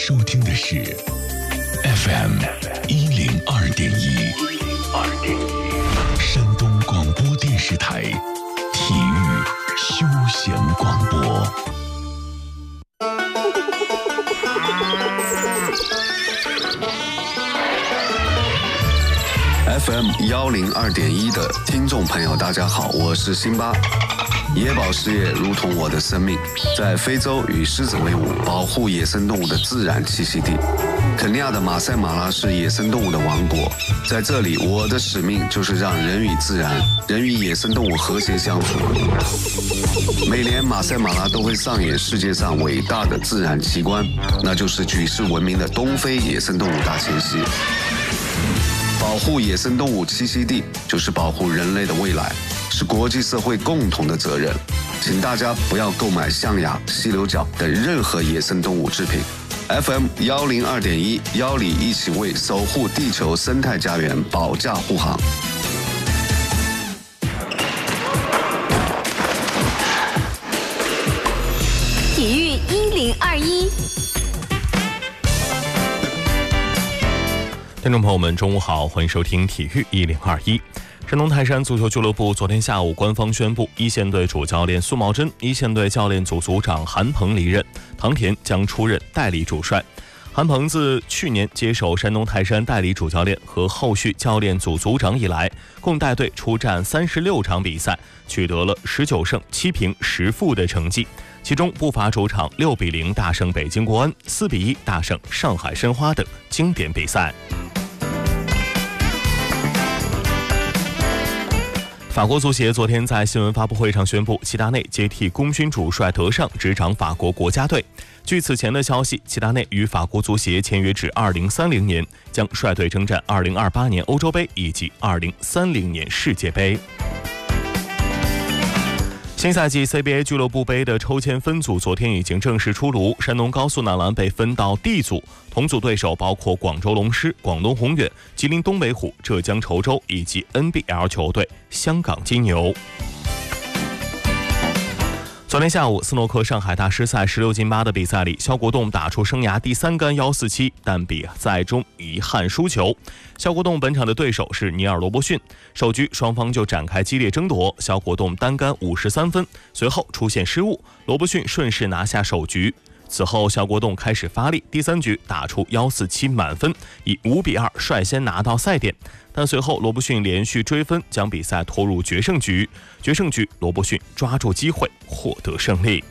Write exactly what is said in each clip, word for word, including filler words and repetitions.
收听的是 F M 一零二点一，山东广播电视台体育休闲广播。 F M 幺零二点一的听众朋友，大家好，我是辛巴。野保事业如同我的生命，在非洲与狮子为伍，保护野生动物的自然栖息地。肯尼亚的马赛马拉是野生动物的王国，在这里，我的使命就是让人与自然、人与野生动物和谐相处。每年马赛马拉都会上演世界上伟大的自然奇观，那就是举世闻名的东非野生动物大迁徙。保护野生动物栖息地，就是保护人类的未来，是国际社会共同的责任。请大家不要购买象牙、犀牛角等任何野生动物制品。F M 幺零二点一，邀你一起为守护地球生态家园保驾护航。 体育一零二一。 听众朋友们，中午好，欢迎收听体育一零二一。山东泰山足球俱乐部昨天下午官方宣布，一线队主教练苏茂贞、一线队教练组组长韩鹏离任，唐田将出任代理主帅。韩鹏自去年接手山东泰山代理主教练和后续教练组组长以来，共带队出战三十六场比赛，取得了十九胜七平十负的成绩，其中不乏主场六比零大胜北京国安、四比一大胜上海申花等经典比赛。法国足协昨天在新闻发布会上宣布，齐达内接替功勋主帅德尚执掌法国国家队。据此前的消息，齐达内与法国足协签约至二零三零年，将率队征战二零二八年欧洲杯以及二零三零年世界杯。新赛季 C B A 俱乐部杯的抽签分组昨天已经正式出炉，山东高速男篮被分到 D 组，同组对手包括广州龙狮、广东宏远、吉林东北虎、浙江稠州以及 N B L 球队香港金牛。昨天下午，斯诺克上海大师赛十六进八的比赛里，肖国栋打出生涯第三杆一四七，但比赛中遗憾输球。肖国栋本场的对手是尼尔罗伯逊，首局双方就展开激烈争夺，肖国栋单杆五十三分，随后出现失误，罗伯逊顺势拿下首局。此后，肖国栋开始发力，第三局打出一四七满分，以五比二率先拿到赛点。但随后罗伯逊连续追分，将比赛拖入决胜局。决胜局，罗伯逊抓住机会获得胜利。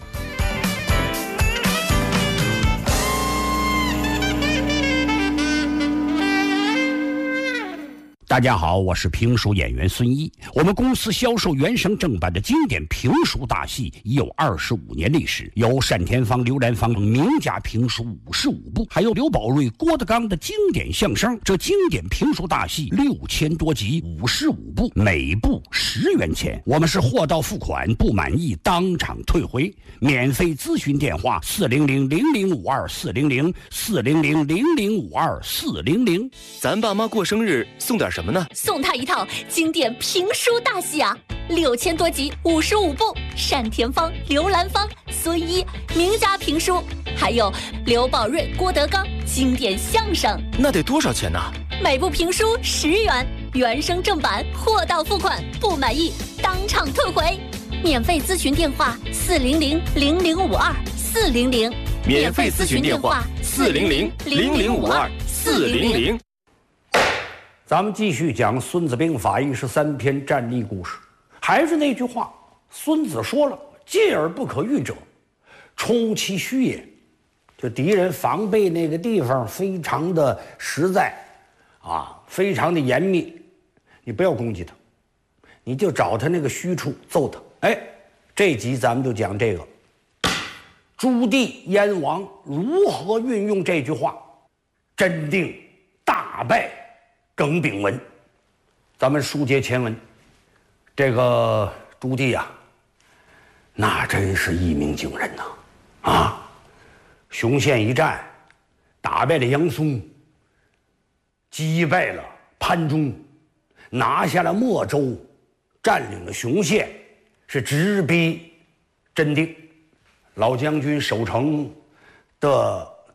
大家好，我是评书演员孙一。我们公司销售原声正版的经典评书大戏已有二十五年历史，有单田芳、刘兰芳名家评书五十五部，还有刘宝瑞、郭德纲的经典相声。这经典评书大戏六千多集，五十五部，每部十元钱。我们是货到付款，不满意当场退回。免费咨询电话：四零零零零五二四零零四零零零零五二四零零。 咱爸妈过生日送点什么呢？ 送他一套经典评书大戏啊，六千多集，五十五部，单田芳、刘兰芳、孙一名家评书，还有刘宝瑞、郭德纲经典相声。 那得多少钱呢？ 每部评书十元，原声正版，货到付款，不满意当场退回。免费咨询电话：四零零零零五二四零零。 免费咨询电话：四零零零零五二四零零。 咱们继续讲《孙子兵法》一十三篇战例故事。还是那句话，孙子说了：“戒而不可逾者，冲其虚也。”就敌人防备那个地方非常的实在，啊，非常的严密，你不要攻击他，你就找他那个虚处揍他。哎，这集咱们就讲这个。朱棣燕王如何运用这句话，镇定大败耿炳文。咱们书接前文，这个朱棣啊，那真是一鸣惊人呐！啊，雄县一战，打败了杨松，击败了潘忠，拿下了莫州，占领了雄县，是直逼真定。老将军守城的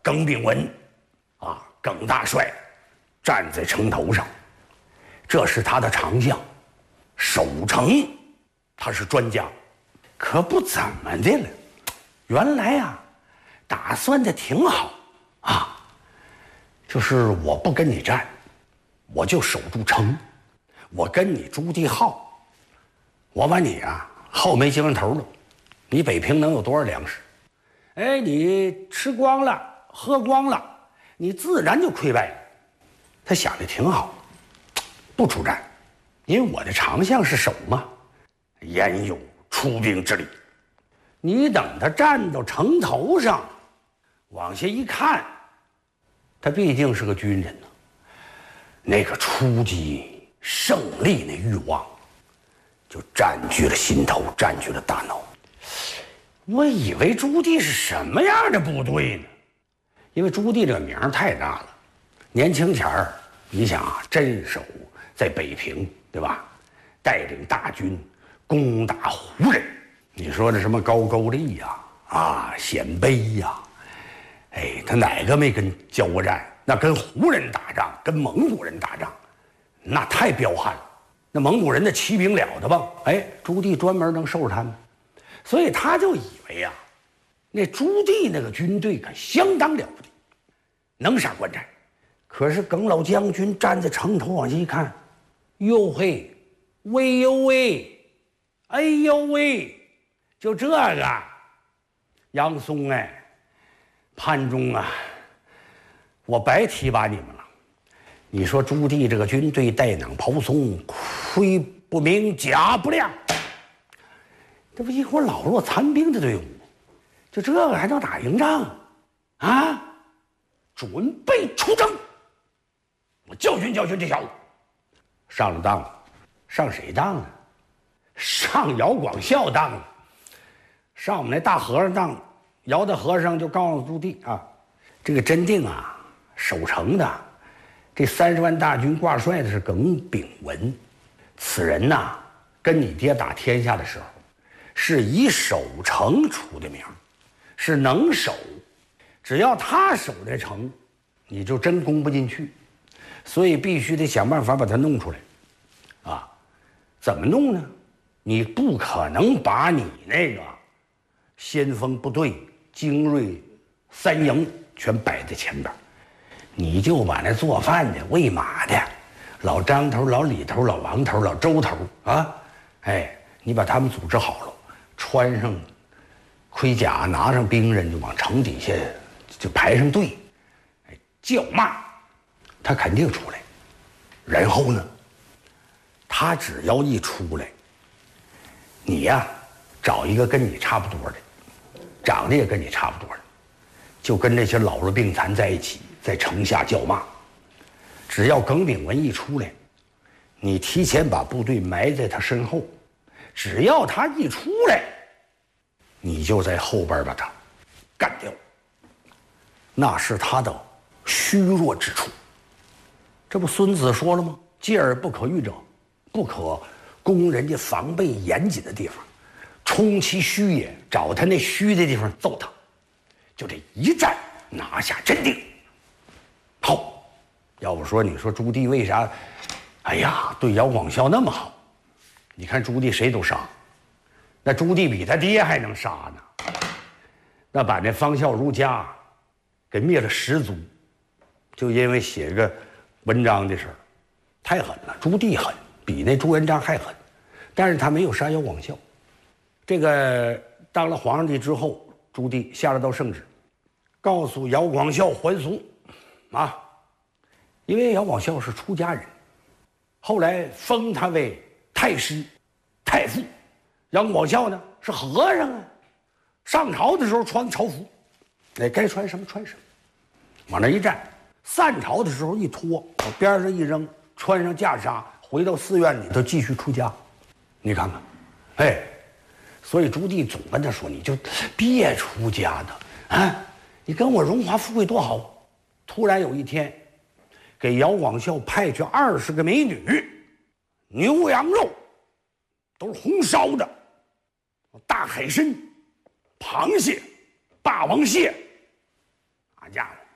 耿炳文，啊，耿大帅站在城头上，这是他的长项，守城他是专家，可不怎么的了。原来呀、啊，打算的挺好啊，就是我不跟你战，我就守住城，我跟你朱棣耗，我把你啊耗没精神头了，你北平能有多少粮食？哎，你吃光了，喝光了，你自然就溃败了。他想的挺好，不出战，因为我的长项是守嘛，焉有出兵之理？你等他站到城头上，往下一看，他毕竟是个军人呢，那个出击胜利那欲望，就占据了心头，占据了大脑。我以为朱棣是什么样的部队呢？因为朱棣这个名儿太大了，年轻前儿，你想啊，镇守在北平，对吧？带领大军攻打胡人，你说这什么高句丽呀、啊，啊，鲜卑呀，哎，他哪个没跟交过战？那跟胡人打仗，跟蒙古人打仗，那太彪悍了。那蒙古人的骑兵了得吧？哎，朱棣专门能收拾他们。所以他就以为啊，那朱棣那个军队可相当了不得，能杀惯战。可是耿老将军站在城头往下一看，哟嘿，喂呦喂，哎呦喂，就这个，杨松哎，潘忠啊，我白提拔你们了。你说朱棣这个军队带囊袍松，盔不明，甲不亮。这不一伙老弱残兵的队伍，就这个还能打赢仗啊？准备出征！我教训教训这小子。上了当了，上谁当呢？上姚广孝当了，上我们那大和尚当。姚大和尚就告诉朱棣啊，这个真定啊，守城的这三十万大军挂帅的是耿炳文，此人呐、啊，跟你爹打天下的时候。是以守城出的名，是能守，只要他守这城，你就真攻不进去，所以必须得想办法把他弄出来，啊，怎么弄呢？你不可能把你那个先锋部队精锐三营全摆在前边，你就把那做饭的、喂马的，老张头、老李头、老王头、老周头啊，哎，你把他们组织好了。穿上盔甲，拿上兵刃，就往城底下就排上队，哎，叫骂，他肯定出来。然后呢，他只要一出来，你呀，找一个跟你差不多的，长得也跟你差不多的，就跟这些老弱病残在一起，在城下叫骂。只要耿炳文一出来，你提前把部队埋在他身后。只要他一出来，你就在后边把他干掉，那是他的虚弱之处。这不孙子说了吗？戒而不可御者，不可攻人家防备严谨的地方，冲其虚也，找他那虚的地方揍他，就这一战拿下真定。好，要不说你说朱棣为啥，哎呀，对姚广孝那么好？你看朱棣谁都杀，那朱棣比他爹还能杀呢，那把那方孝孺家给灭了十族，就因为写个文章的事儿，太狠了。朱棣狠，比那朱元璋还狠，但是他没有杀姚广孝。这个当了皇帝之后，朱棣下了道圣旨，告诉姚广孝还俗，啊，因为姚广孝是出家人，后来封他为太师、太傅。姚广孝呢是和尚啊，上朝的时候穿朝服，哎，该穿什么穿什么，往那一站；散朝的时候一脱，往边上一扔，穿上袈裟，回到寺院里头继续出家。你看看，哎，所以朱棣总跟他说：“你就别出家的啊，你跟我荣华富贵多好。”突然有一天，给姚广孝派去二十个美女，牛羊肉都是红烧的，大海参、螃蟹、霸王蟹，好家伙！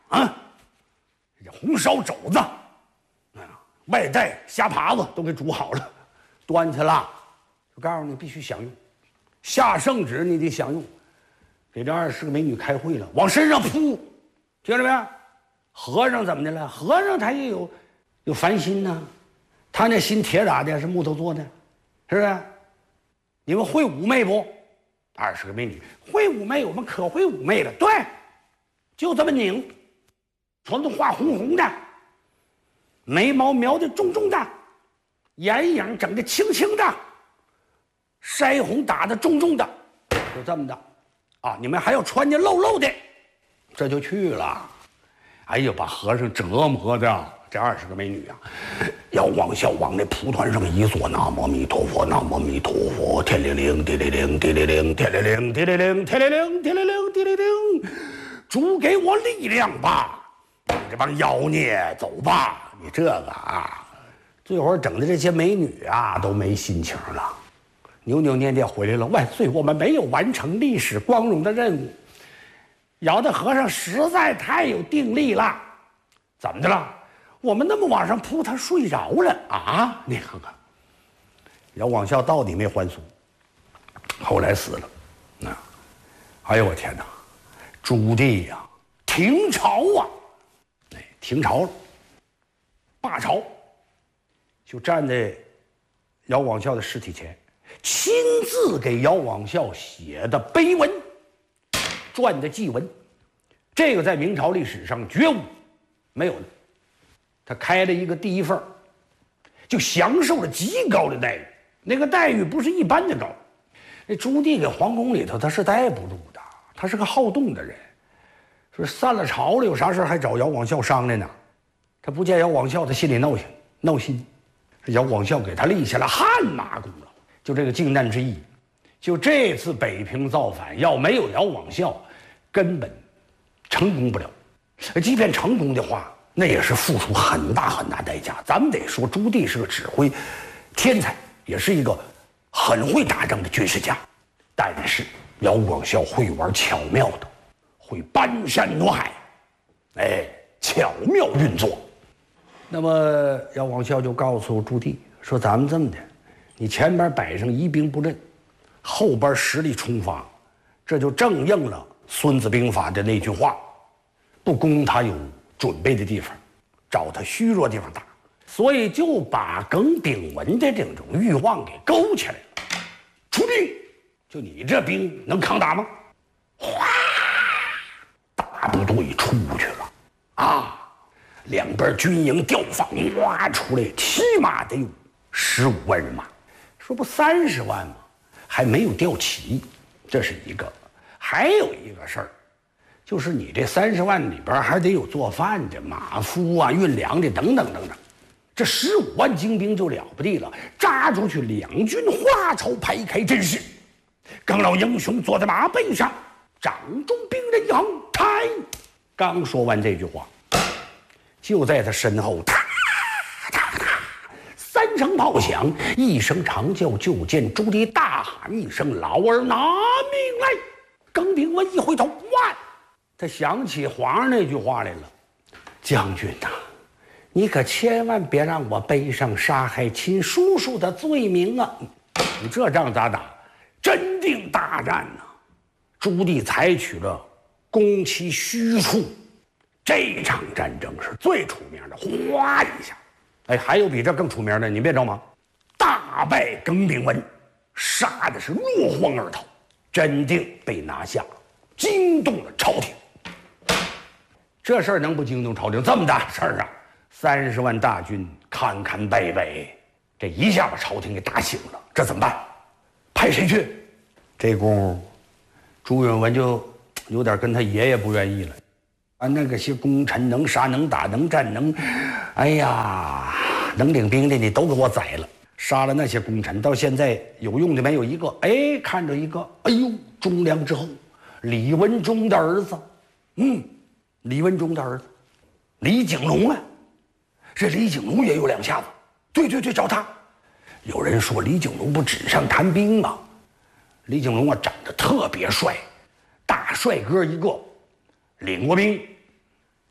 啊，这红烧肘子，啊，外带虾爬子都给煮好了，端去了，就告诉你必须享用，下圣旨你得享用。给这二十个美女开会了，往身上扑，听着没？和尚怎么的了？和尚他也有有凡心呐、啊，他那心铁咋的？是木头做的，是不是？你们会妩媚不？二十个美女会妩媚，我们可会妩媚了。对，就这么拧，唇子画红红的，眉毛描的重重的，眼影整的轻轻的，腮红打的重重的，就这么的啊！你们还要穿的露露的，这就去了。哎呀，把和尚折磨的这二十个美女啊，要往下往那蒲团上一坐，南无阿弥陀佛，南无阿弥陀佛，天灵灵，地灵灵，地灵灵，天灵灵，地灵灵，天灵灵，地灵灵，地灵灵，主给我力量吧！你这帮妖孽，走吧！你这个啊，这会儿整的这些美女啊都没心情了，扭扭捏捏回来了。万岁，我们没有完成历史光荣的任务。姚大和尚实在太有定力了，怎么的了？我们那么往上扑，他睡着了啊！你看看，姚广孝到底没还俗，后来死了。那、啊，哎呦我天哪！朱棣呀、啊，停朝啊！哎，停朝了，罢朝，就站在姚广孝的尸体前，亲自给姚广孝写的碑文。撰的祭文，这个在明朝历史上绝无没有的。他开了一个第一份，就享受了极高的待遇。那个待遇不是一般的高。那朱棣给皇宫里头他是待不住的，他是个好动的人。说散了朝了，有啥事还找姚广孝商量呢？他不见姚广孝，他心里闹心闹心。姚广孝给他立下了汗马功劳，就这个靖难之役。就这次北平造反，要没有姚广孝，根本成功不了。即便成功的话，那也是付出很大很大代价。咱们得说，朱棣是个指挥天才，也是一个很会打仗的军事家。但是姚广孝会玩巧妙的，会搬山挪海，哎，巧妙运作。那么姚广孝就告诉朱棣说：“咱们这么的，你前边摆上疑兵布阵。”后边实力冲发，这就正应了《孙子兵法》的那句话：不攻他有准备的地方，找他虚弱地方打。所以就把耿炳文的这种欲望给勾起来了。出兵，就你这兵能抗打吗？哗，大部队出去了啊！两边军营调放，哇，出来起码得有十五万人马，说不三十万吗？还没有调齐，这是一个。还有一个事儿，就是你这三十万里边还得有做饭的、马夫啊、运粮的等等等等。这十五万精兵就了不地了，扎出去，两军花草排开阵势。耿老英雄坐在马背上，掌中兵刃一横，开。刚说完这句话，就在他身后，哒哒哒，三声炮响，一声长叫，就见朱棣大喊一声：“老儿拿命来！”耿炳文一回头，哇，他想起皇上那句话来了：“将军呐、啊，你可千万别让我背上杀害亲叔叔的罪名啊！你这仗咋打？真定大战呐、啊！”朱棣采取了攻其虚处，这场战争是最出名的。哗一下，哎，还有比这更出名的，你别着忙，大败耿炳文，杀的是落荒而逃，真定被拿下，惊动了朝廷。这事儿能不惊动朝廷？这么大事儿啊！三十万大军堪堪败北，这一下把朝廷给打醒了。这怎么办？派谁去？这功夫，朱允文就有点跟他爷爷不愿意了。啊，那个些功臣能杀能打能战能，哎呀，能领兵的你都给我宰了。杀了那些功臣，到现在有用的没有一个。哎，看着一个，哎呦，忠良之后，李文忠的儿子，嗯，李文忠的儿子，李景龙啊。这李景龙也有两下子，对对对，找他。有人说李景龙不纸上谈兵吗？李景龙啊，长得特别帅，大帅哥一个，领过兵，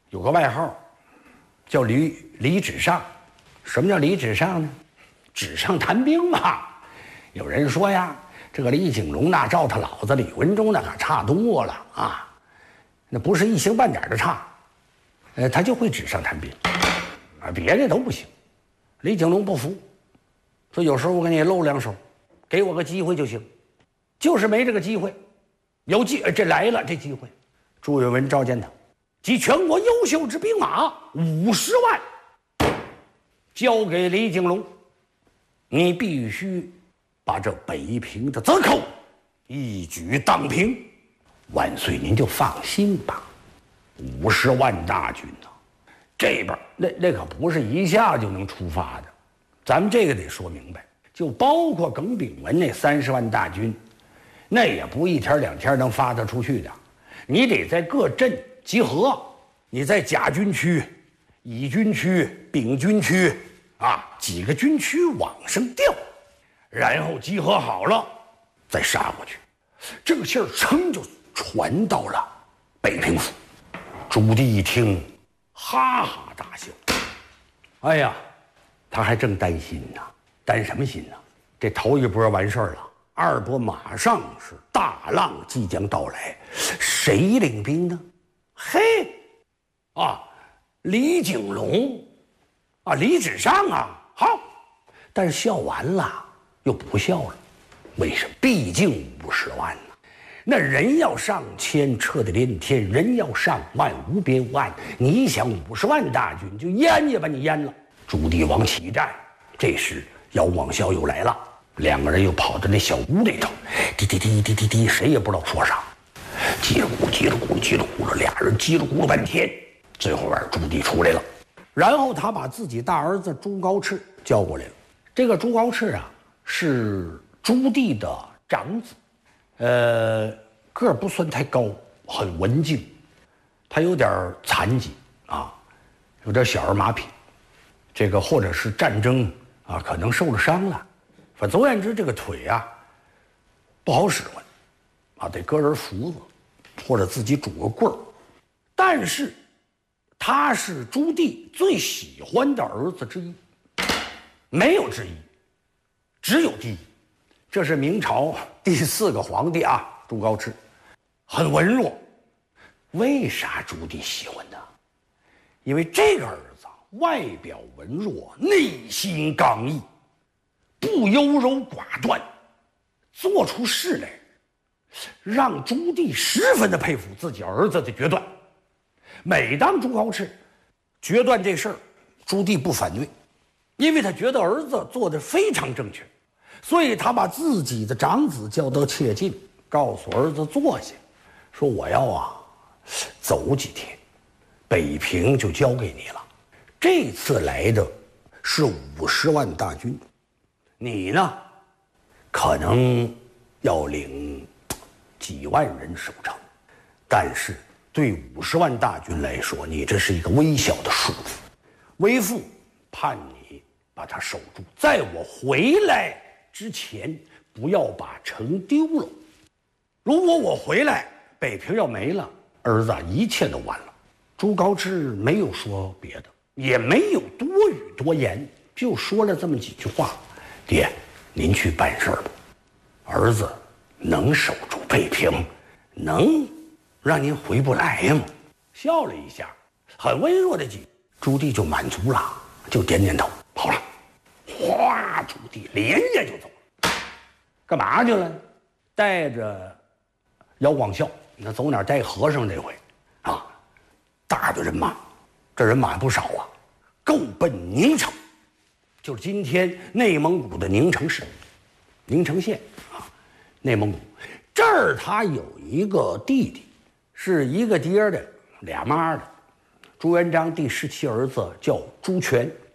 有个外号叫李李纸上。什么叫李纸上呢？纸上谈兵嘛。有人说呀，这个李景龙那照他老子李文忠那可差多了啊，那不是一星半点的差。呃，他就会纸上谈兵啊，别的都不行。李景龙不服，说有时候我给你露两手，给我个机会就行，就是没这个机会。有机这来了这机会，朱允炆召见他，集全国优秀之兵马五十万。交给李景龙，你必须把这北平的贼寇一举荡平。万岁，您就放心吧。五十万大军呐、啊，这边那那可不是一下就能出发的。咱们这个得说明白，就包括耿炳文那三十万大军，那也不一天两天能发得出去的。你得在各镇集合，你在甲军区、乙军区、丙军区。啊，几个军区往上调，然后集合好了，再杀过去。这个信儿噌就传到了北平府。朱棣一听，哈哈大笑。哎呀，他还正担心呢，担什么心呢？这头一波完事儿了，二波马上是大浪即将到来，谁领兵呢？嘿，啊，李景龙。啊，李纸上啊，好，但是笑完了又不笑了，为什么？毕竟五十万呢、啊，那人要上千，撤得连天；人要上万，无边万。你想五十万大军就淹也把你淹了。朱棣王起战，这时姚广孝又来了，两个人又跑到那小屋里头，滴滴滴滴滴滴，谁也不知道说啥，叽里咕噜叽里咕噜叽里咕噜，俩人叽里咕噜半天，最后边朱棣出来了。然后他把自己大儿子朱高炽叫过来了。这个朱高炽啊，是朱棣的长子，呃，个儿不算太高，很文静，他有点残疾啊，有点小儿麻痹，这个或者是战争啊，可能受了伤了。反总而言之，这个腿啊不好使唤，啊，得搁人扶子，或者自己拄个棍儿。但是他是朱棣最喜欢的儿子之一，没有之一，只有第一。这是明朝第四个皇帝啊，朱高炽，很文弱。为啥朱棣喜欢他？因为这个儿子外表文弱，内心刚毅，不优柔寡断，做出事来，让朱棣十分的佩服自己儿子的决断。每当朱高炽决断这事儿，朱棣不反对，因为他觉得儿子做得非常正确，所以他把自己的长子叫到切近，告诉儿子坐下，说我要啊走几天，北平就交给你了。这次来的是五十万大军，你呢可能要领几万人守城，但是对五十万大军来说，你这是一个微小的数字。为父盼你把它守住，在我回来之前，不要把城丢了。如果我回来，北平要没了，儿子一切都完了。朱高炽没有说别的，也没有多语多言，就说了这么几句话：爹，您去办事吧，儿子能守住北平，能让您回不来吗？笑了一下，很温弱的几，朱棣就满足了，就点点头，好了。哗，朱棣连夜就走了。干嘛去了？带着姚广孝，那走哪儿带和尚这回啊，大的人马，这人马不少啊，够奔宁城，就是今天内蒙古的宁城市，宁城县啊，内蒙古。这儿他有一个弟弟，是一个爹的俩妈的，朱元璋第十七儿子叫朱全。